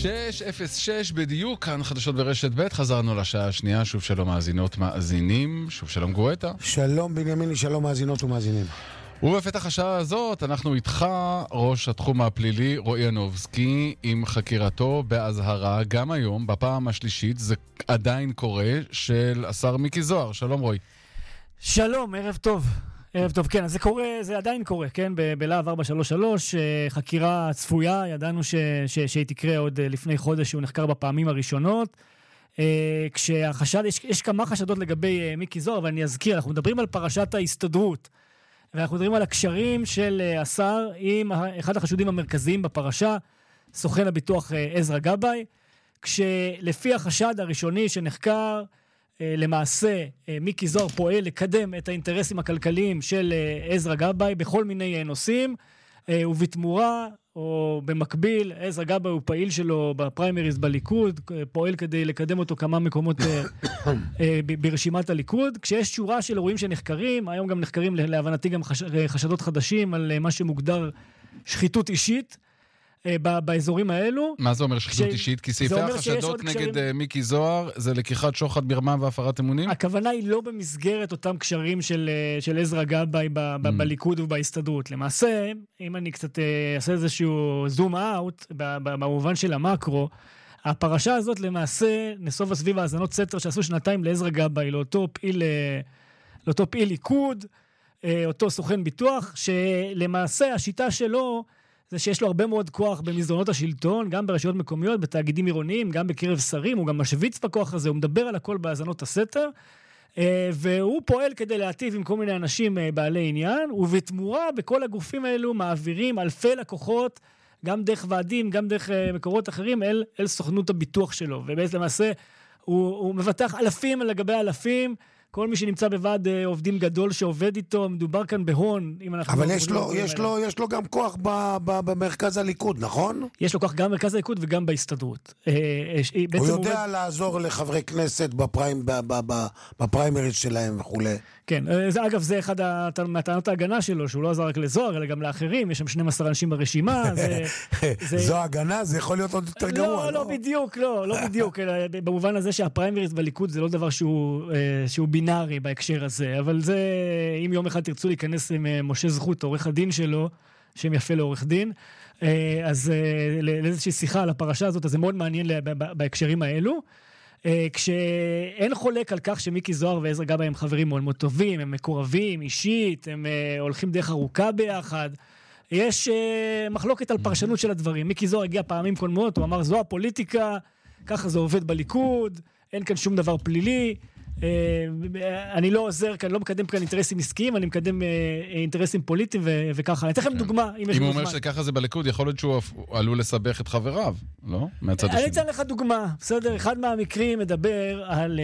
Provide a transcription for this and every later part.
6:06 בדיוק, כאן חדשות ברשת ב', חזרנו לשעה השנייה, שוב שלום מאזינות מאזינים, שוב שלום גואטה. שלום בנימיני, שלום מאזינות ומאזינים. ובפתח השעה הזאת אנחנו איתך, ראש התחום הפלילי רועי ינובסקי, עם חקירתו באזהרה, גם היום, בפעם השלישית, זה עדיין קורה, של השר מיקי זוהר. שלום רועי. שלום, ערב טוב. ערב טוב, כן, אז זה קורה, זה עדיין קורה, כן, בלהב 433, חקירה צפויה, ידענו שהיא תקרה עוד לפני חודש, שהוא נחקר בפעמים הראשונות, כשהחשד, יש כמה חשדות לגבי מיקי זוהר, אבל אני אזכיר, אנחנו מדברים על פרשת ההסתדרות, ואנחנו מדברים על הקשרים של השר עם אחד החשודים המרכזיים בפרשה, סוכן הביטוח עזרא גבאי, כשלפי החשד הראשוני שנחקר, למעשה מיקי זוהר פועל לקדם את האינטרסים הכלכליים של עזרא גבאי בכל מיני נושאים, ובתמורה או במקביל עזרא גבאי הוא פעיל שלו בפריימריז בליכוד, פועל כדי לקדם אותו כמה מקומות ברשימת הליכוד. כשיש שורה של אירועים שנחקרים, היום גם נחקרים להבנתי גם חשדות חדשים על מה שמוגדר שחיתות אישית באזורים האלו. מה זה אומר שחיתות אישית? כי סעיפי החשדות נגד מיקי זוהר זה לקיחת שוחד מרמה והפרת אמונים? הכוונה היא לא במסגרת אותם קשרים של עזרא גבאי בליכוד ובהסתדרות. למעשה, אם אני קצת אעשה איזשהו זום אאוט במובן של המקרו, הפרשה הזאת למעשה נסובה סביב האזנות סתר שעשו שנתיים לעזרא גבאי, לאותו פעיל ליכוד, אותו סוכן ביטוח, שלמעשה השיטה שלו זה שיש לו הרבה מאוד כוח במסדרונות השלטון, גם ברשויות מקומיות, בתאגידים עירוניים, גם בקרב שרים, הוא גם משוויץ בכוח הזה, הוא מדבר על הכל בהאזנות הסתר, והוא פועל כדי להטיב עם כל מיני אנשים בעלי עניין, ובתמורה בכל הגופים האלו מעבירים אלפי לקוחות, גם דרך ועדים, גם דרך מקורות אחרים, אל סוכנות הביטוח שלו, ובעצם למעשה הוא מבטח אלפים על גבי אלפים, כל מי שנמצא בוועד עובדים גדול שעובד איתו, מדובר כאן בהון. אבל יש לו גם כוח במרכז הליכוד, נכון? יש לו כוח גם במרכז הליכוד וגם בהסתדרות. הוא יודע לעזור לחברי כנסת בפריימריז שלהם וכו'. כן, אגב, זה אחד מהטענות ההגנה שלו, שהוא לא עזר רק לזוהר, אלא גם לאחרים, יש שם 12 אנשים ברשימה. זו הגנה, זה יכול להיות עוד יותר גרוע. לא בדיוק, לא בדיוק. במובן הזה שהפריימריז בליכוד זה לא דבר שהוא בינארי בהקשר הזה, אבל זה, אם יום אחד תרצו להיכנס עם משה זכות, עורך הדין שלו, שם יפה לעורך דין, אז לאיזושהי שיחה על הפרשה הזאת, אז זה מאוד מעניין בהקשרים האלו, כשאין חולק על כך שמיקי זוהר ועזרא גבאי הם חברים מאוד מאוד טובים, הם מקורבים אישית, הם הולכים דרך ארוכה ביחד, יש מחלוקת על פרשנות של הדברים. מיקי זוהר הגיע פעמים קודמות, הוא אמר זו הפוליטיקה, ככה זה עובד בליכוד, אין כאן שום דבר פלילי, אני לא עוזר כאן, לא מקדם כאן אינטרסים עסקיים, אני מקדם אינטרסים פוליטיים וככה. אני אתן לכם דוגמה. אם הוא אומר שככה זה בליכוד, יכול להיות שהוא עלול לסבך את חבריו, לא? מהצד השני. אני אתן לך דוגמה, בסדר? אחד מהמקרים מדבר על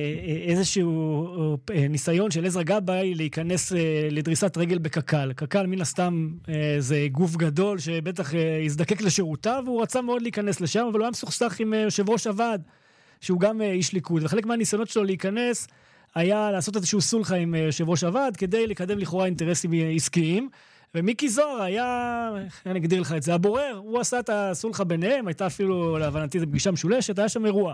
איזשהו ניסיון של עזרא גבאי להיכנס לדריסת רגל בקק"ל. קק"ל מן הסתם זה גוף גדול שבטח יזדקק לשירותיו, והוא רצה מאוד להיכנס לשם, אבל הוא היה מסוכסך עם יושב ראש הוועד. שהוא גם איש ליכוד, וחלק מהניסיונות שלו להיכנס היה לעשות איזשהו סולחה עם יושב ראש הוועד, כדי לקדם לכאורה אינטרסים עסקיים, ומיקי זוהר היה, אני אגדיר לך את זה, הבורר, הוא עשה את הסולחה ביניהם, הייתה אפילו להבנתי זו פגישה משולשת, היה שם אירוע.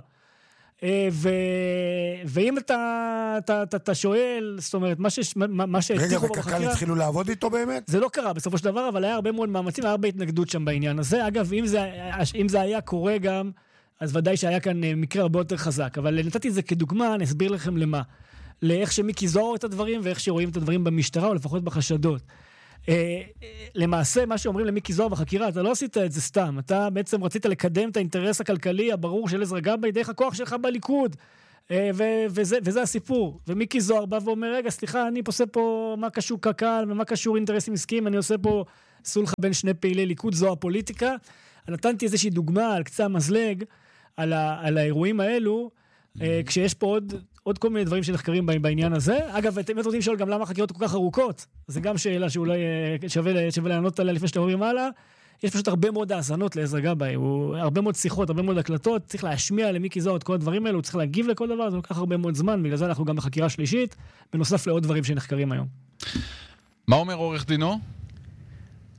ואם אתה שואל, זאת אומרת, מה שהצליחו רגע, וקק"ל התחילו לעבוד איתו באמת? זה לא קרה בסופו של דבר, אבל היה הרבה מאוד מאמצים, היה הרבה התנגדות שם בעניין הזה. אגב, אם זה היה קורה גם, אז ודאי שהיה כאן מקרה הרבה יותר חזק, אבל נתתי את זה כדוגמה, אני אסביר לכם למה. לאיך שמיקי זוהר את הדברים, ואיך שרואים את הדברים במשטרה, או לפחות בחשדות. למעשה, מה שאומרים למיקי זוהר בחקירה, אתה לא עשית את זה סתם, אתה בעצם רצית לקדם את האינטרס הכלכלי הברור של עזרא גבאי, דרך הכוח שלך בליכוד, וזה הסיפור. ומיקי זוהר בא ואומר, רגע, סליחה, אני עושה פה מה קשור קק"ל, ומה קשור אינטרסים עסקיים, אני עושה פה סולחה בין שני פעילי ליכוד, זו הפוליטיקה. נתנתי איזושהי דוגמה על קצה המזלג, על האירועים האלו, כשיש פה עוד כל מיני דברים שנחקרים בעניין הזה. אגב, אתם רוצים לשאול גם למה החקירות כל כך ארוכות, זה גם שאלה שאולי שווה לענות עליה לפני שאתם אומרים הלאה. יש פשוט הרבה מאוד האזנות לעזרא גבאי, הרבה מאוד שיחות, הרבה מאוד הקלטות, צריך להשמיע למיקי זוהר את כל הדברים האלו, צריך להגיב לכל דבר, זה לוקח הרבה מאוד זמן, בגלל זה אנחנו גם בחקירה שלישית, בנוסף לעוד דברים שנחקרים היום. מה אומר עורך דינו?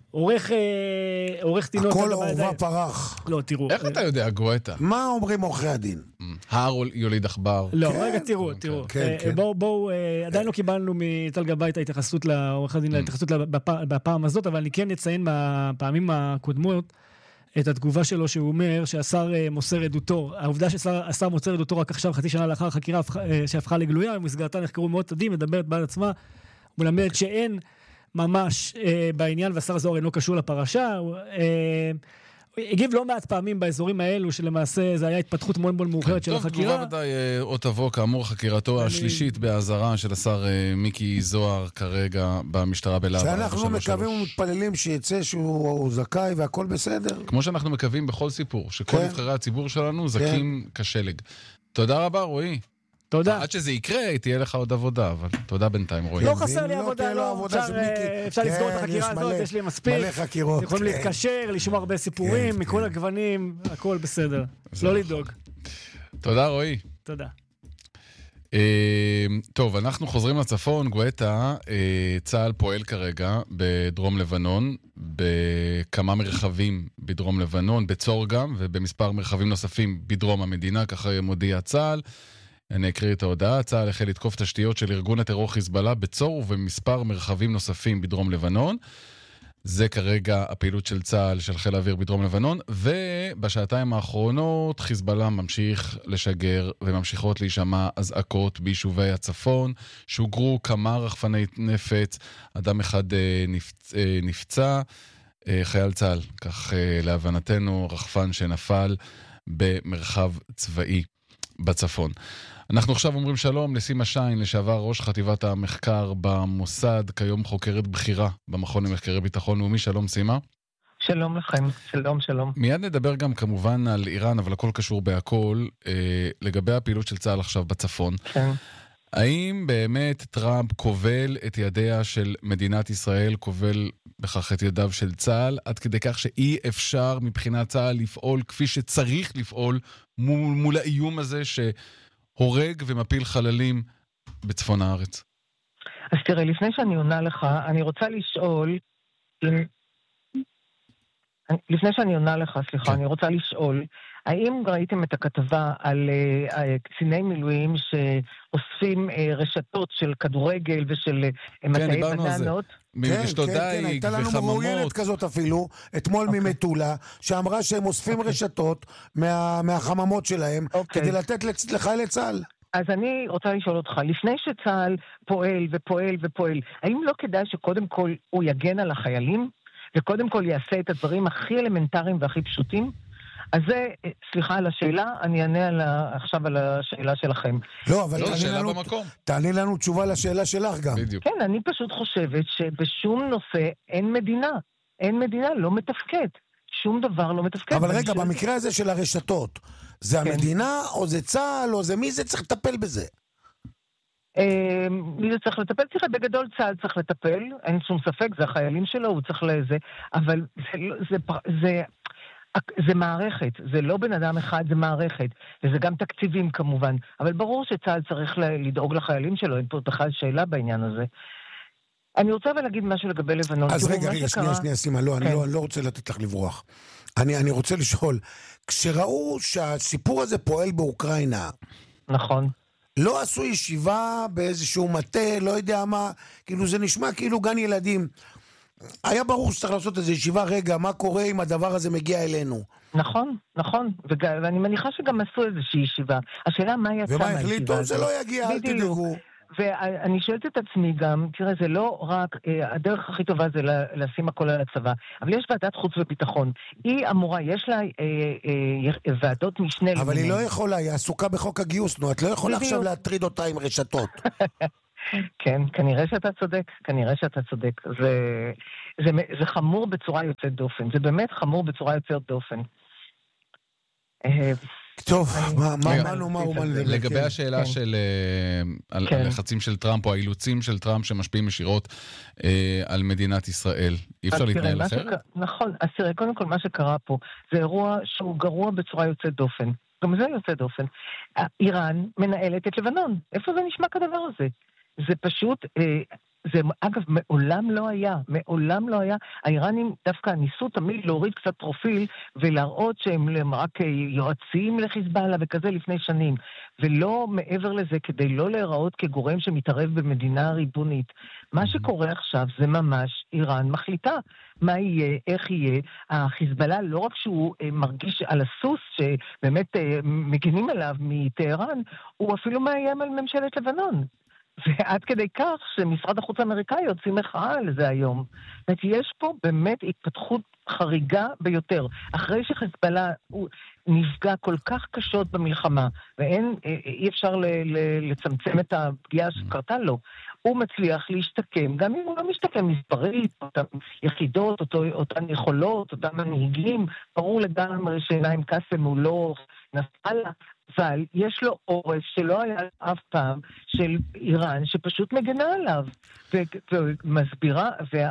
עורך טינות... הכל עורבה פרח. לא, תראו. איך אתה יודע, גואטה? מה אומרים עורכי הדין? הר יוליד עכבר. לא, רגע, תראו. בואו, עדיין לא קיבלנו מטל גבאי את ההתייחסות לעורך הדין, להתייחסות בפעם הזאת, אבל אני כן אציין בפעמים הקודמות את התגובה שלו שהוא אומר שהשר מוסר עדותו. העובדה שהשר מוסר עדותו רק עכשיו, חצי שנה לאחר חקירה שהפכה לגלויה, במסגרתה נחקרו מאות עדים, מדברת בעד עצמה, מלמד שאין ממש בעניין, והשר זוהר אינו קשור לפרשה. הוא הגיב לא מעט פעמים באזורים האלו, שלמעשה זה היה התפתחות מאוד מאוד מאוחרת של החקירה. טוב, תגובה ודאי עוד תבוא, כאמור, חקירתו השלישית באזהרה של השר מיקי זוהר כרגע במשטרה בלהב. שאנחנו מקווים ומתפללים שיצא שהוא זכאי והכל בסדר. כמו שאנחנו מקווים בכל סיפור, שכל נבחרי הציבור שלנו זכים כשלג. תודה רבה, רועי. תודה. עד שזה יקרה, תהיה לך עוד עבודה, אבל תודה בינתיים, רועי. לא חסר לי עבודה, לא. אפשר לסגור את החקירה הזאת, יש לי מספיק. מלא חקירות. יכולים להתקשר, לשמוע הרבה סיפורים, מכל הגוונים, הכל בסדר. לא לדאוג. תודה, רועי. תודה. טוב, אנחנו חוזרים לצפון. גואטה, צה"ל פועל כרגע בדרום לבנון, בכמה מרחבים בדרום לבנון, בצור גם, ובמספר מרחבים נוספים בדרום המדינה, ככה מודיע צה"ל. אני אקריא את ההודעה. צה"ל החל לתקוף תשתיות של ארגון הטרור חיזבאללה בצור ובמספר מרחבים נוספים בדרום לבנון. זה כרגע הפעילות של צה"ל, של חיל האוויר בדרום לבנון, ובשעתיים האחרונות חיזבאללה ממשיך לשגר וממשיכות להישמע אזעקות ביישובי הצפון. שוגרו כמה רחפני נפץ, אדם אחד נפצע, חייל צה"ל, כך להבנתנו, רחפן שנפל במרחב צבאי בצפון. אנחנו עכשיו אומרים שלום לסימה שיין, לשעבר ראש חטיבת המחקר במוסד, כיום חוקרת בכירה במכון למחקרי ביטחון לאומי. שלום סימה. שלום לכם, שלום. מיד נדבר גם כמובן על איראן, אבל הכל קשור בהכל, לגבי הפעילות של צה"ל עכשיו בצפון. כן. האם באמת טראמפ כובל את ידיה של מדינת ישראל, כובל בכך את ידיו של צה"ל, עד כדי כך שאי אפשר מבחינת צה"ל לפעול כפי שצריך לפעול מול האיום הזה שהורג ומפיל חללים בצפון הארץ? אז תראה, לפני שאני עונה לך, אני רוצה לשאול, כן. אני רוצה לשאול, האם ראיתם את הכתבה על קציני מילואים שאוספים רשתות של כדורגל ושל מטעי בננות? משתות כן, דייג הייתה לנו וחממות. מרואיינת כזאת אפילו, אתמול ממטולה, שאמרה שהם אוספים רשתות מהחממות שלהם, כדי לתת לחיילי צה"ל. אז אני רוצה לשאול אותך, לפני שצה"ל פועל, האם לא כדאי שקודם כל הוא יגן על החיילים, וקודם כל יעשה את הדברים הכי אלמנטריים והכי פשוטים? אז זה, סליחה על השאלה, אני אענה עכשיו על השאלה שלכם. לא, אבל תעני לנו תשובה לשאלה שלך גם. בדיוק. כן, אני פשוט חושבת שבשום נושא אין מדינה, לא מתפקד. שום דבר לא מתפקד. אבל רגע, במקרה הזה של הרשתות, זה המדינה או זה צה"ל או זה מי זה צריך לטפל בזה? מי זה צריך לטפל? תראה, בגדול צה"ל צריך לטפל, אין שום ספק, זה החיילים שלו, הוא צריך לזה, אבל זה מערכת, זה לא בן אדם אחד, זה מערכת, וזה גם תקציבים כמובן, אבל ברור שצה"ל צריך לדאוג לחיילים שלו, אין פה בכלל שאלה בעניין הזה. אני רוצה להגיד משהו לגבי לבנון. אז רגע, שנייה, סימה, אני לא רוצה לתת לך לברוח. אני רוצה לשאול, כשראו שהסיפור הזה פועל באוקראינה, נכון. לא עשו ישיבה באיזשהו מטה, לא יודע מה, כאילו זה נשמע כאילו גן ילדים. היה ברור שצריך לעשות איזו ישיבה, רגע, מה קורה אם הדבר הזה מגיע אלינו? נכון, ואני מניחה שגם עשו איזושהי ישיבה. השאלה מה יצא מהישיבה. ומה החליטו? זה לא יגיע, אל תדאגו. ואני שואלת את עצמי גם, תראה, זה לא רק, הדרך הכי טובה זה לשים הכל על הצבא, אבל יש ועדת חוץ וביטחון. היא אמורה, יש לה ועדות משנה. אבל היא לא יכולה, היא עסוקה בחוק הגיוס, את לא יכולה עכשיו להטריד אותה עם רשתות. כן, כנראה שאתה צודק. זה חמור בצורה יוצאת דופן. זה באמת חמור בצורה יוצאת דופן. טוב, מה הוא לגבי השאלה של הלחצים של טראמפ או האילוצים של טראמפ שמשפיעים ישירות על מדינת ישראל, אי אפשר להתנהל אחרת? נכון, אז תראה, קודם כל מה שקרה פה זה אירוע שהוא גרוע בצורה יוצאת דופן. גם זה יוצא דופן. איראן מנהלת את לבנון. איפה זה נשמע כדבר הזה? זה פשוט, זה אגב מעולם לא היה. האיראנים דווקא ניסו תמיד להוריד קצת פרופיל ולהראות שהם רק יועצים לחיזבאללה וכזה לפני שנים, ולא מעבר לזה כדי לא להיראות כגורם שמתערב במדינה ריבונית. מה שקורה עכשיו זה ממש איראן מחליטה מה יהיה, איך יהיה. החיזבאללה לא רק שהוא מרגיש על הסוס שבאמת מגנים עליו מטהרן, הוא אפילו מאיים על ממשלת לבנון. ועד כדי כך שמשרד החוץ האמריקאי יוצאים מחאה על זה היום. זאת אומרת, יש פה באמת התפתחות חריגה ביותר. אחרי שחיזבאללה נפגע כל כך קשות במלחמה, אי אפשר לצמצם את הפגיעה שקרתה לו, הוא מצליח להשתקם, גם אם הוא לא משתקם מספרית, אותן יחידות, אותן יכולות, אותן מנהיגים, ברור לגמרי שנעים קאסם הוא לא נסראללה, אבל יש לו עורף שלא היה אף פעם של איראן שפשוט מגנה עליו ומסבירה,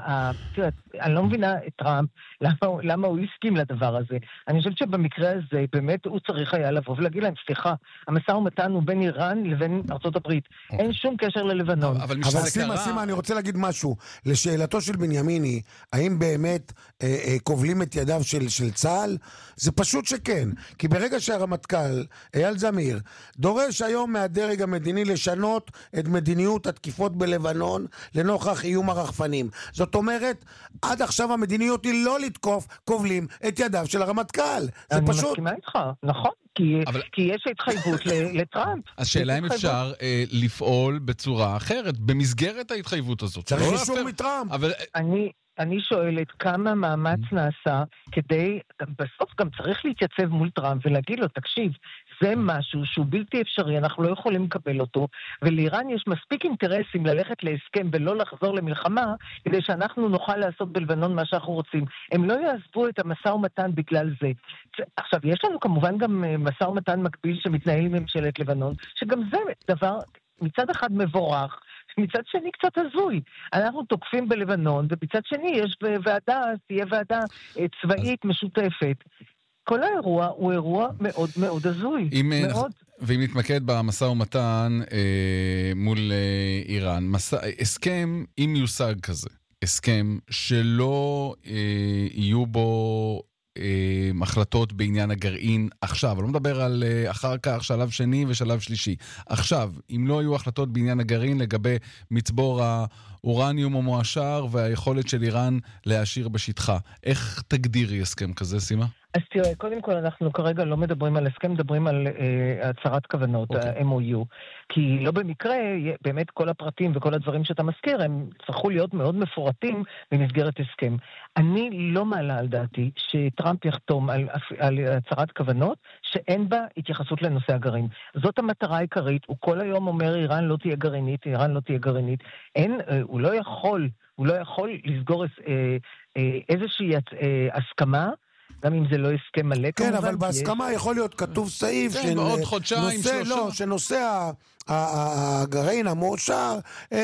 אני לא מבינה את טראמפ למה הוא הסכים לדבר הזה. אני חושבת שבמקרה הזה באמת הוא צריך היה לבוא ולהגיד להם, סליחה, המשא ומתן הוא בין איראן לבין ארצות הברית, אין שום קשר ללבנון. אבל סימה, אני רוצה להגיד משהו לשאלתו של בנימיני, האם באמת כובלים את ידיו של צה"ל? זה פשוט שכן, כי ברגע שהרמטכ"ל אייל זמיר דורש היום מהדרג המדיני לשנות את מדיניות התקיפות בלבנון לנוכח איום הרחפנים. זאת אומרת, עד עכשיו המדיניות היא לא לתקוף, כובלים את ידיו של הרמטכ"ל. זה פשוט... אני מסכימה איתך, נכון. כי יש התחייבות לטראמפ. אז שאלה אם אפשר לפעול בצורה אחרת, במסגרת ההתחייבות הזאת. צריך אישור מטראמפ. אני שואלת כמה מאמץ נעשה כדי, בסוף גם צריך להתייצב מול טראמפ ולהגיד לו, תקשיב, זה משהו שהוא בלתי אפשרי, אנחנו לא יכולים לקבל אותו, ולאיראן יש מספיק אינטרסים ללכת להסכם ולא לחזור למלחמה, כדי שאנחנו נוכל לעשות בלבנון מה שאנחנו רוצים. הם לא יעזבו את המשא ומתן בגלל זה. עכשיו, יש לנו כמובן גם משא ומתן מקביל שמתנהל עם ממשלת לבנון, שגם זה דבר מצד אחד מבורך, מצד שני קצת הזוי. אנחנו תוקפים בלבנון, ובצד שני יש תהיה ועדה צבאית משותפת. כל האירוע הוא אירוע מאוד מאוד הזוי. מאוד. ואם נתמקד במשא ומתן מול איראן, הסכם, אם יושג כזה, הסכם שלא יהיו בו החלטות בעניין הגרעין עכשיו, אני לא מדבר על אחר כך שלב שני ושלב שלישי. עכשיו, אם לא יהיו החלטות בעניין הגרעין לגבי מצבור האורניום המועשר והיכולת של איראן להשאיר בשטחה, איך תגדירי הסכם כזה, סימה? אז תראה, קודם כל אנחנו כרגע לא מדברים על הסכם, מדברים על הצהרת כוונות, ה-MOU, כי לא במקרה, באמת כל הפרטים וכל הדברים שאתה מזכיר, הם צריכו להיות מאוד מפורטים במסגרת הסכם. אני לא מעלה על דעתי שטראמפ יחתום על הצהרת כוונות, שאין בה התייחסות לנושא הגרעין. זאת המטרה העיקרית, הוא כל היום אומר, איראן לא תהיה גרעינית, איראן לא תהיה גרעינית. הוא לא יכול לסגור איזושהי הסכמה, גם אם זה לא הסכם מלא כמובן. כן, אבל בהסכמה יכול להיות כתוב סעיף עוד חודשיים, שנושא הגרעין המאושר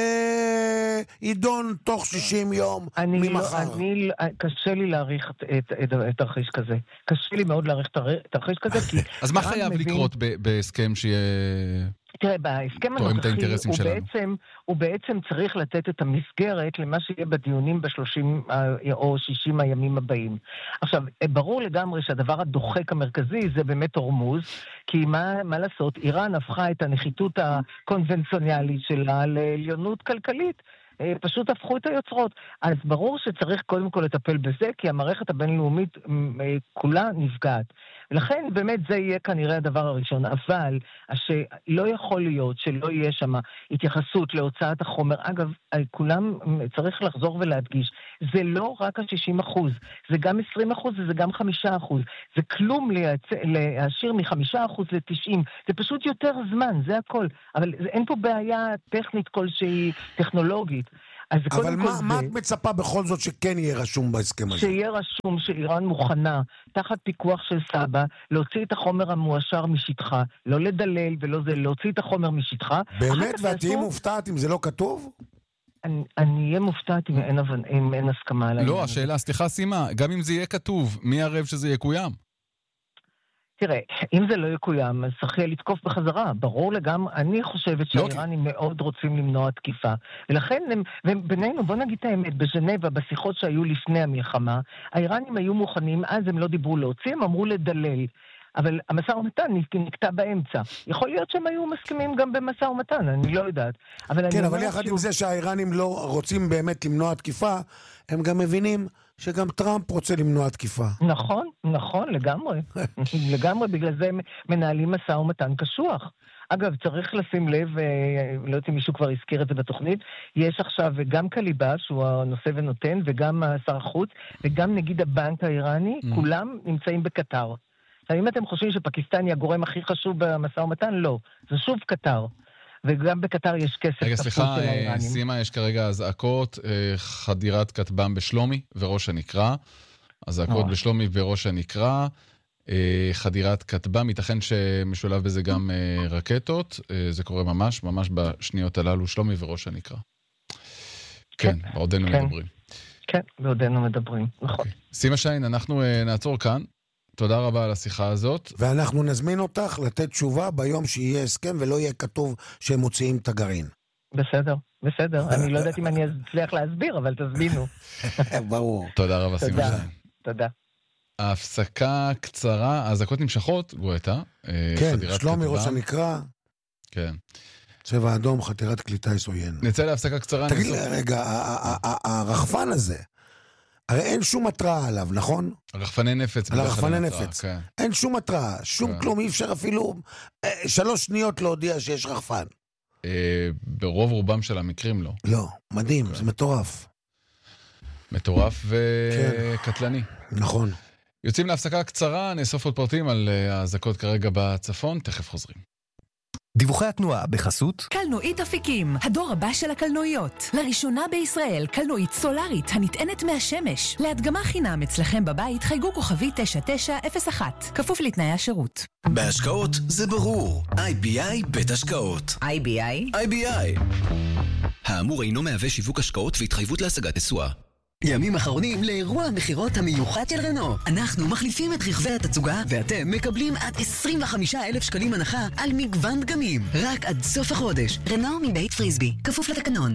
יידון תוך 60 יום ממחר. קשה לי להעריך את תרחיש כזה. קשה לי מאוד להעריך תרחיש כזה. אז מה חייב לקרות בהסכם שיהיה... תראה, בהסכם הנוכחי הוא בעצם צריך לתת את המסגרת למה שיהיה בדיונים ב-30 או 60 הימים הבאים. עכשיו, ברור לגמרי שהדבר הדוחק המרכזי זה באמת הורמוז, כי מה לעשות? איראן הפכה את הנחיתות הקונבנציונלית שלה לעליונות כלכלית. פשוט הפכו את היוצרות. אז ברור שצריך קודם כל לטפל בזה, כי המערכת הבינלאומית כולה נפגעת. ולכן באמת זה יהיה כנראה הדבר הראשון, אבל לא יכול להיות שלא יהיה שם התייחסות להוצאת החומר. אגב, כולם צריך לחזור ולהדגיש, זה לא רק ה-60%, זה גם 20% וזה גם 5%. זה כלום להשאיר מ-5% ל-90%, זה פשוט יותר זמן, זה הכל. אבל אין פה בעיה טכנית כלשהי, טכנולוגית. אבל מה את מצפה בכל זאת שכן יהיה רשום בהסכם הזה? שיהיה רשום שאיראן מוכנה, תחת פיקוח של סבא, להוציא את החומר המואשר משטחה, לא לדלל ולא זה, להוציא את החומר משטחה. באמת? ואת תהיי מופתעת אם זה לא כתוב? אני אהיה מופתעת אם אין הסכמה על העניין. לא, השאלה, סליחה סימה, גם אם זה יהיה כתוב, מי ערב שזה יקוים? תראה, אם זה לא יקוים, אז צריך לתקוף בחזרה. ברור לגמרי, אני חושבת שהאיראנים מאוד רוצים למנוע תקיפה. ולכן, ובינינו, בוא נגיד את האמת, בז'נבה, בשיחות שהיו לפני המלחמה, האיראנים היו מוכנים, אז הם לא דיברו להוציא, הם אמרו לדלל. אבל המשא ומתן נקטע באמצע. יכול להיות שהם היו מסכימים גם במשא ומתן, אני לא יודעת. כן, אבל יחד עם זה שהאיראנים לא רוצים באמת למנוע תקיפה, הם גם מבינים שגם טראמפ רוצה למנוע תקיפה. נכון, נכון, לגמרי. לגמרי, בגלל זה הם מנהלים משא ומתן קשוח. אגב, צריך לשים לב, לא יודעת אם מישהו כבר הזכיר את זה בתוכנית, יש עכשיו גם קליבה, שהוא הנושא ונותן, וגם שר החוץ, וגם נגיד הבנק האיראני, כולם נמצאים בקטר. אם אתם חושבים שפקיסטן היא הגורם הכי חשוב במשא ומתן, לא. זה שוב קטר. וגם בקטר יש כסף. רגע, סליחה, סימה, יש כרגע הזעקות, חדירת כטב"ם בשלומי וראש הנקרה. הזעקות בשלומי וראש הנקרה, חדירת כטב"ם, ייתכן שמשולב בזה גם רקטות. זה קורה ממש בשניות הללו, שלומי וראש הנקרה. כן, בעודנו מדברים. כן, בעודנו מדברים, נכון. סימה שיין, אנחנו נעצור כאן. תודה רבה על השיחה הזאת. ואנחנו נזמין אותך לתת תשובה ביום שיהיה הסכם ולא יהיה כתוב שהם מוציאים את הגרעין. בסדר, בסדר. אני לא יודעת אם אני אצליח להסביר, אבל תזמינו. ברור. תודה רבה, סימה שיין. תודה. ההפסקה קצרה, ההזעקות נמשכות, גואטה. כן, שלומי ראש הנקרא. כן. צבע אדום, חתירת כלי-טיס עוין. נצא להפסקה קצרה. תגיד לי, רגע, הרחפן הזה, הרי אין שום התראה עליו, נכון? רחפני נפץ. על הרחפני נפץ. כן. אין שום התראה, שום כלום, אי אפשר אפילו 3 שניות להודיע שיש רחפן. ברוב רובם של המקרים לא. לא, מדהים, זה מטורף. מטורף וקטלני. נכון. יוצאים להפסקה קצרה, נאסוף עוד פרטים על ההזעקות כרגע בצפון, תכף חוזרים. דיווחי התנועה בחסות קלנועית אפיקים, הדור הבא של הקלנועיות. לראשונה בישראל, קלנועית סולארית הנטענת מהשמש. להדגמה חינם אצלכם בבית, חייגו כוכבי 9901. כפוף לתנאי השירות. בהשקעות זה ברור. IBI בית השקעות. IBI. האמור אינו מהווה שיווק השקעות והתחייבות להשגת תשואה. ימים אחרונים לאירוע המחירות המיוחד של רנו. אנחנו מחליפים את רכבי התצוגה ואתם מקבלים עד 25,000 שקלים הנחה על מגוון דגמים. רק עד סוף החודש. רנו מבית פריסבי, כפוף לתקנון.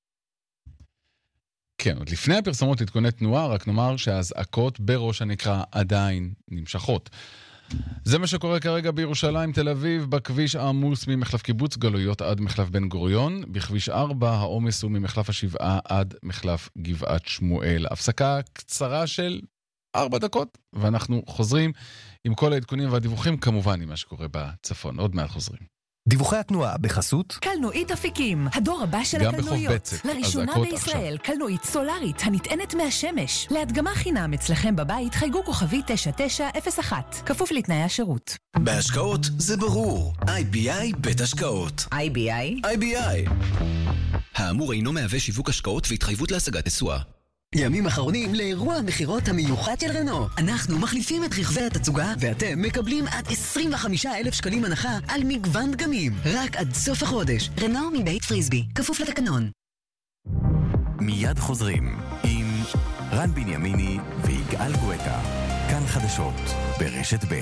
כן, עוד לפני הפרסומות עדכוני תנועה, רק נאמר שההזעקות בראש הנקרה עדיין נמשכות. זה מה שקורה כרגע בירושלים, תל אביב, בכביש העמוס ממחלף קיבוץ גלויות עד מחלף בן גוריון. בכביש 4 העומס הוא ממחלף השבעה עד מחלף גבעת שמואל. הפסקה קצרה של 4 דקות, ואנחנו חוזרים עם כל העדכונים והדיווחים, כמובן עם מה שקורה בצפון. עוד מעט חוזרים. דיווחי התנועה בחסות קלנועית אפיקים, הדור הבא של הקלנועיות. לראשונה בישראל, קלנועית סולארית הנטענת מהשמש. להדגמה חינם אצלכם בבית, חייגו כוכבי 9901. כפוף לתנאי השירות. בהשקעות זה ברור. IBI בית השקעות. IBI. האמור אינו מהווה שיווק השקעות והתחייבות להשגת תשואה. ימים אחרונים לאירוע המחירות המיוחד של רנו. אנחנו מחליפים את רכבי התצוגה ואתם מקבלים עד 25,000 שקלים הנחה על מגוון דגמים. רק עד סוף החודש. רנו מבית פריסבי, כפוף לתקנון. מיד חוזרים עם רן בנימיני ויגאל גואטה. כאן חדשות ברשת ב'.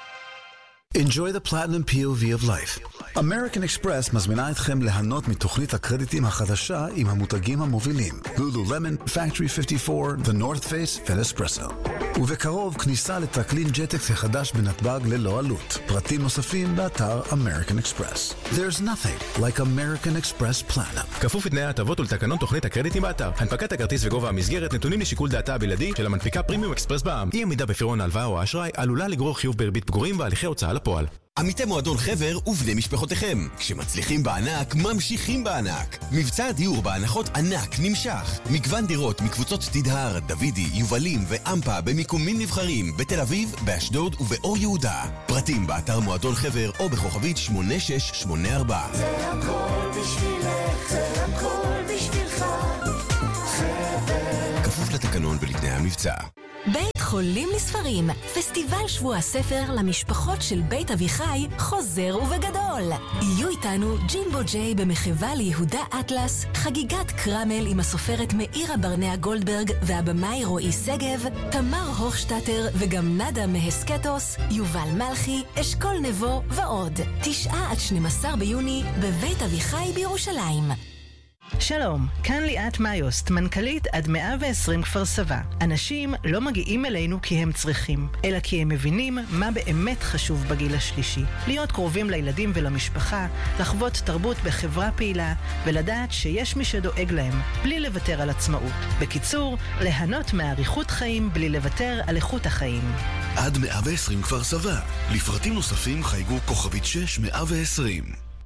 Enjoy the platinum POV of life. American Express מזמינה אתכם ליהנות מתוכנית הקרדיטים החדשה עם המותגים המובילים. Lululemon, Factory 54, The North Face ו-Espresso. ובקרוב כניסה לטרקלין ג'טקס החדש בנתב"ג ללא עלות. פרטים נוספים באתר American Express. There's nothing like American Express Platinum. כפוף לתנאי ההטבות ולתקנון תוכנית הקרדיטים באתר. הנפקת הכרטיס וגובה המסגרת נתונים לשיקול דעתה הבלעדי של המנפיקה פרימיום אקספרס בע"מ. אי עמידה בפירעון ההלוואה או האשראי עלולה לגרור חיוב בריבית פיגורים והליכי הוצאה לפועל. עמיתי מועדון חבר ובני משפחותיכם. כשמצליחים בענק, ממשיכים בענק. מבצע הדיור בהנחות ענק נמשך. מגוון דירות מקבוצות תדהר, דוידי, יובלים ואמפה במיקומים נבחרים בתל אביב, באשדוד ובאור יהודה. פרטים באתר מועדון חבר או בכוכבית 8684. זה הכל בשבילך, זה הכל בשבילך. חבר. כפוף לתקנון ולתנאי המבצע. בית חולים לספרים, פסטיבל שבוע הספר למשפחות של בית אביחי חוזר ובגדול. יהיו איתנו ג'ימבו ג'יי במחווה ליהודה אטלס, חגיגת קרמל עם הסופרת מאירה ברנע גולדברג והבמאי רועי סגב, תמר הוכשטטר וגם נדה מהסקטוס, יובל מלכי, אשכול נבו ועוד. 9-12 ביוני בבית אביחי בירושלים. שלום, כאן ליאת מאיוסט, מנכ"לית עד 120 כפר סבא. אנשים לא מגיעים אלינו כי הם צריכים, אלא כי הם מבינים מה באמת חשוב בגיל השלישי. להיות קרובים לילדים ולמשפחה, לחוות תרבות בחברה פעילה, ולדעת שיש מי שדואג להם, בלי לוותר על עצמאות. בקיצור, ליהנות מאריכות חיים בלי לוותר על איכות החיים. עד 120 כפר סבא. לפרטים נוספים חייגו כוכבית 6120.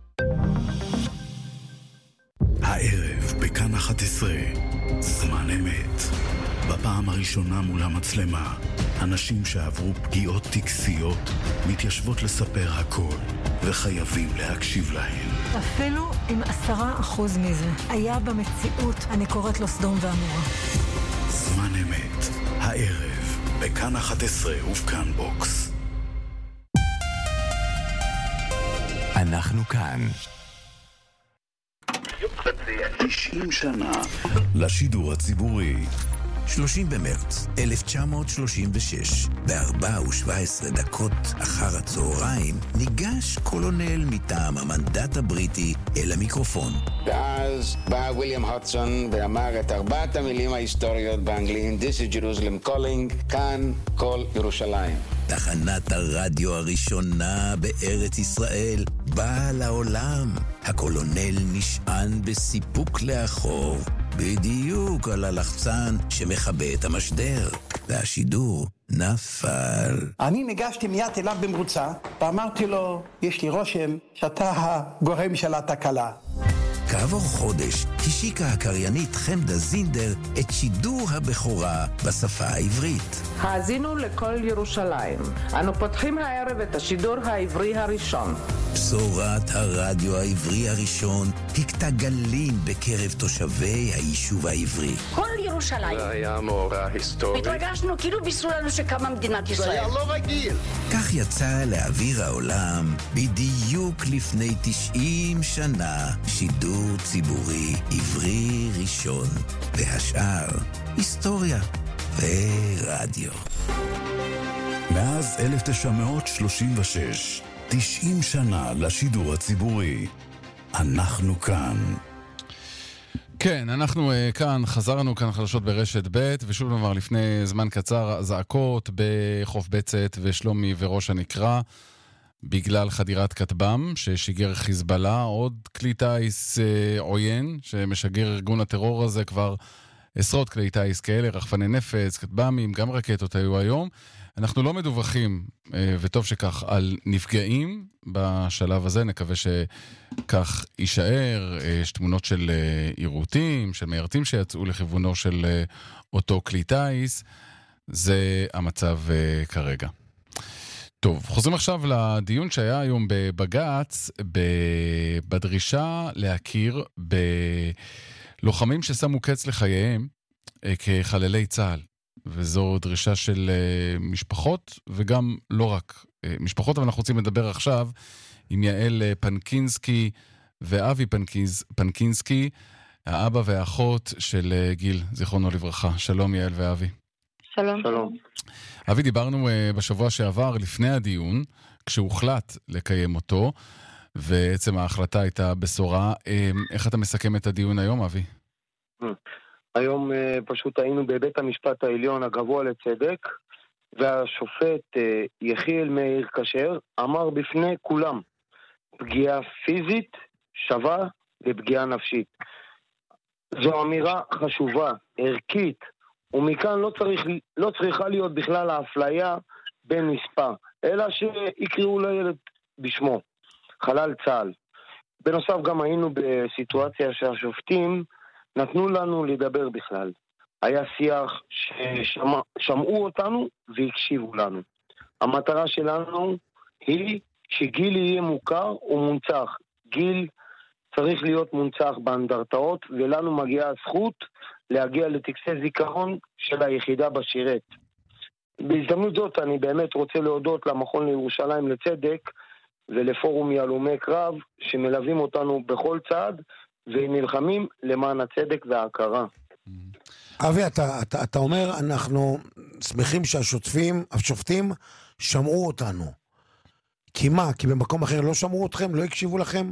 הערב בכאן 11, זמן אמת. בפעם הראשונה מול המצלמה, אנשים שעברו פגיעות טקסיות מתיישבות לספר הכל, וחייבים להקשיב להם. אפילו אם 10% מזה היה במציאות, אני קוראת לו סדום ועמורה. זמן אמת, הערב בכאן 11 ובכאן בוקס. אנחנו כאן. 90 שנה לשידור הציבורי. 30 במרץ 1936, ב-4:17 אחר הצהריים, ניגש קולונל מטעם המנדט הבריטי אל המיקרופון. ואז בא וויליאם הודסון ואמר את 4 המילים ההיסטוריות באנגלית: This is Jerusalem calling, כאן כל ירושלים. תחנת הרדיו הראשונה בארץ ישראל באה לעולם. הקולונל נשען בסיפוק לאחור, בדיוק על הלחצן שמחבא את המשדר, והשידור נפל. אני ניגשתי מיד אליו במרוצה, ואמרתי לו, יש לי רושם שאתה הגורם של התקלה. כעבור חודש השיקה הקריינית חמדה זינדר את שידור הבכורה בשפה העברית. האזינו לכל ירושלים. אנו פותחים הערב את השידור העברי הראשון. בשורת הרדיו העברי הראשון הכתה גלים בקרב תושבי היישוב העברי. כל ירושלים. זה היה מאורע היסטורי. התרגשנו כאילו בישרו לנו שקמה מדינת ישראל. זה היה לא רגיל. כך יצא לאוויר העולם בדיוק לפני 90 שנה שידור ציבורי עברי ראשון, והשאר היסטוריה ורדיו. מאז 1936, 90 שנה לשידור הציבורי. אנחנו כאן. כן, אנחנו כאן, חזרנו כאן חדשות ברשת ב', ושוב נאמר לפני זמן קצר, זעקות בחוף בצת ושלומי וראש הנקרה, בגלל חדירת כטב"ם ששיגר חיזבאללה, עוד כלי טייס עוין שמשגר ארגון הטרור הזה, כבר עשרות כלי טייס כאלה, רחפני נפץ, כטב"מים, גם רקטות היו היום. אנחנו לא מדווחים, וטוב שכך, על נפגעים בשלב הזה, נקווה שכך יישאר. יש תמונות של עירותים, של מיירטים שיצאו לכיוונו של אותו כלי טייס. זה המצב כרגע. טוב, חוזרים עכשיו לדיון שהיה היום בבג"ץ, בדרישה להכיר בלוחמים ששמו קץ לחייהם כחללי צה"ל. וזו דרישה של משפחות, וגם לא רק משפחות, אבל אנחנו רוצים לדבר עכשיו עם יעל פנקינסקי ואבי פנקינסקי, האבא והאחות של גיל, זיכרונו לברכה. שלום יעל ואבי. שלום. שלום. אבי, דיברנו בשבוע שעבר לפני הדיון, כשהוחלט לקיים אותו, ועצם ההחלטה הייתה בשורה. איך אתה מסכם את הדיון היום, אבי? היום פשוט היינו בבית המשפט העליון הגבוה לצדק, והשופט יחיאל מאיר כשר אמר בפני כולם, פגיעה פיזית שווה לפגיעה נפשית. זו אמירה חשובה, ערכית, ומכאן לא צריכה להיות בכלל האפליה בין מספר, אלא שיקראו לילד בשמו, חלל צה"ל. בנוסף גם היינו בסיטואציה שהשופטים נתנו לנו לדבר בכלל. היה שיח ששמעו אותנו והקשיבו לנו. המטרה שלנו היא שגיל יהיה מוכר ומונצח. גיל צריך להיות מונצח באנדרטאות, ולנו מגיעה הזכות להגיע לטקסי זיכרון של היחידה בשירת. בהזדמנות זאת אני באמת רוצה להודות למכון לירושלים לצדק ולפורום יהלומי קרב שמלווים אותנו בכל צעד ונלחמים למען הצדק וההכרה. אבי, אתה אומר, אנחנו שמחים שהשופטים שמעו אותנו. כי מה? כי במקום אחר לא שמעו אתכם? לא הקשיבו לכם?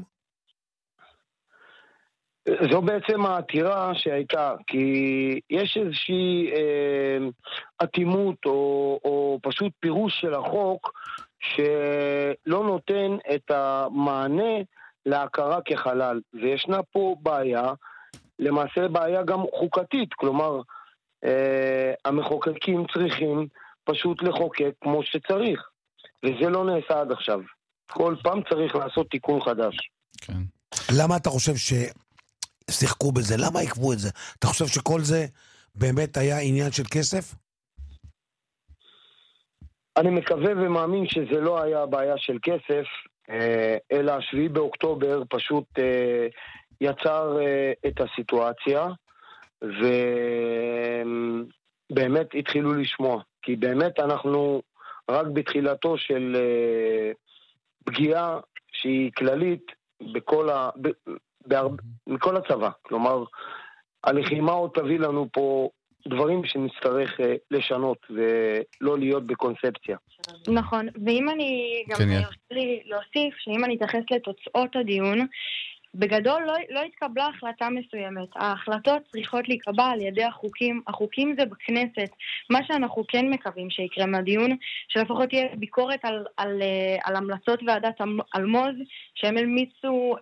זו בעצם העתירה שהייתה, כי יש איזושהי אטימות או פשוט פירוש של החוק שלא נותן את המענה להכרה כחלל. וישנה פה בעיה, למעשה בעיה גם חוקתית, כלומר המחוקקים צריכים פשוט לחוקק כמו שצריך, וזה לא נעשה עד עכשיו. כל פעם צריך לעשות תיקון חדש. כן. למה אתה חושב ששיחקו בזה? למה עקבו את זה? אתה חושב שכל זה באמת היה עניין של כסף? אני מקווה ומאמין שזה לא היה בעיה של כסף, אלא 7 באוקטובר פשוט יצר את הסיטואציה, ובאמת התחילו לשמוע. כי באמת אנחנו רק בתחילתו של פגיעה שהיא כללית מכל הצבא. כלומר, הלחימה עוד תביא לנו פה דברים שנצטרך לשנות ולא להיות בקונספציה. נכון, ואם אני גם להוסיף, שאם אני אתייחס לתוצאות הדיון, בגדול לא התקבלה החלטה מסוימת. ההחלטות צריכות להיקבע על ידי החוקים. החוקים זה בכנסת. מה שאנחנו כן מקווים שיקרה מהדיון, שלפחות תהיה ביקורת על המלצות ועדת אלמוז, שהם המליצו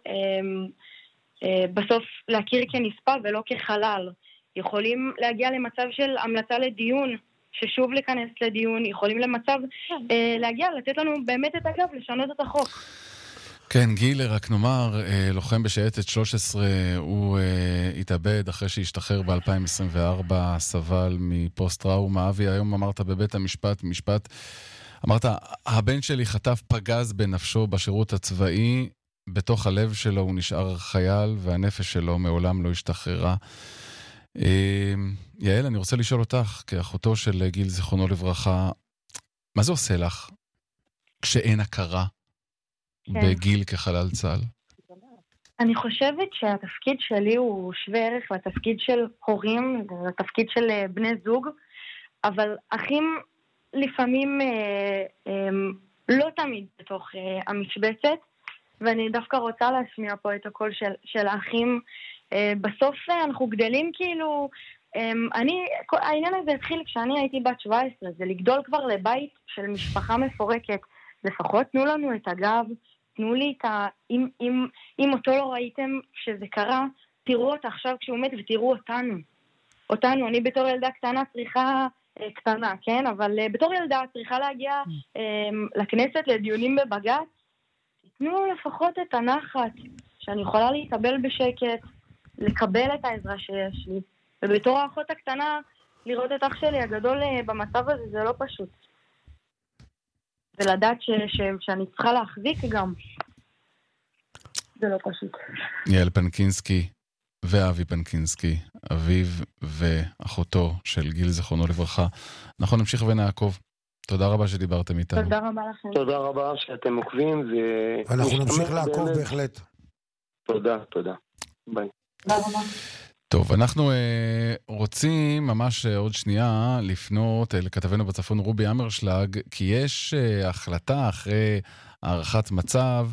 בסוף להכיר כנספה ולא כחלל. יכולים להגיע למצב של המלצה לדיון, ששוב להיכנס לדיון, יכולים למצב להגיע, לתת לנו באמת את הגב, לשנות את החוק. כן, גיל, רק נאמר, לוחם בשייטת 13, הוא התאבד אחרי שהשתחרר ב-2024, סבל מפוסט-טראומה. אבי, היום אמרת בבית המשפט, אמרת, הבן שלי חטף פגז בנפשו בשירות הצבאי, בתוך הלב שלו הוא נשאר חייל, והנפש שלו מעולם לא השתחררה. יעל, אני רוצה לשאול אותך, כאחותו של גיל זיכרונו לברכה, מה זה עושה לך כשאין הכרה בגיל כחלל צה"ל? אני חושבת שהתפקיד שלי הוא שווה ערך לתפקיד של הורים, לתפקיד של בני זוג, אבל אחים לפעמים לא תמיד בתוך המשבצת, ואני דווקא רוצה להשמיע פה את הקול של האחים. בסוף אנחנו גדלים כאילו, העניין הזה התחיל כשאני הייתי בת 17, זה לגדול כבר לבית של משפחה מפורקת. לפחות תנו לנו את הגב, תנו לי את אם אותו לא ראיתם שזה קרה, תראו אותה עכשיו כשהוא מת ותראו אותנו. אני בתור ילדה קטנה, כן? אבל בתור ילדה צריכה להגיע לכנסת לדיונים בבג"ץ. תנו לפחות את הנחת, שאני יכולה להתקבל בשקט, לקבל את העזרה שיש לי. ובתור האחות הקטנה, לראות את אח שלי הגדול במצב הזה, זה לא פשוט. ולדעת שאני צריכה להחזיק גם. זה לא פשוט. יעל פנקינסקי ואבי פנקינסקי, אביו ואחותו של גיל זיכרונו לברכה. אנחנו נמשיך ונעקוב. תודה רבה שדיברתם איתנו. תודה רבה לכם. תודה רבה שאתם עוקבים. אנחנו נמשיך לעקוב בהחלט. תודה. ביי. תודה רבה. טוב, אנחנו רוצים ממש עוד שנייה לפנות לכתבנו בצפון רובי אמרשלג, כי יש החלטה אחרי הערכת מצב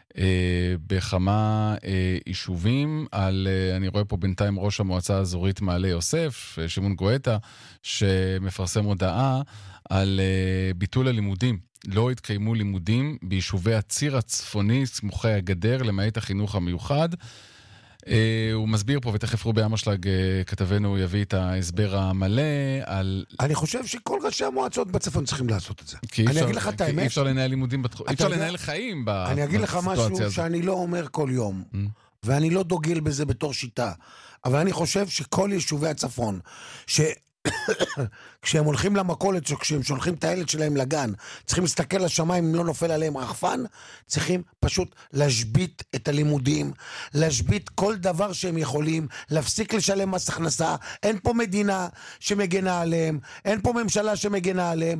בכמה יישובים על, אני רואה פה בינתיים ראש המועצה האזורית מעלה יוסף, שמעון גואטה, שמפרסם הודעה על ביטול הלימודים. לא התקיימו לימודים ביישובי הציר הצפוני סמוכי הגדר, למעט החינוך המיוחד. הוא מסביר פה, ותכף רובי אמרשלג כתבנו יביא את ההסבר המלא על... אני חושב שכל ראשי המועצות בצפון צריכים לעשות את זה. אני אגיד לך את האמת. אי אפשר לנהל לימודים, אי אפשר לנהל חיים בסיטואציה הזאת. אני אגיד לך משהו שאני לא אומר כל יום, ואני לא דוגל בזה בתור שיטה, אבל אני חושב שכל יישובי הצפון, כשהם הולכים למכולת, כשהם שולחים את הילד שלהם לגן, צריכים להסתכל לשמיים אם לא נופל עליהם רחפן, צריכים פשוט להשבית את הלימודים, להשבית כל דבר שהם יכולים, להפסיק לשלם מס הכנסה. אין פה מדינה שמגנה עליהם, אין פה ממשלה שמגנה עליהם,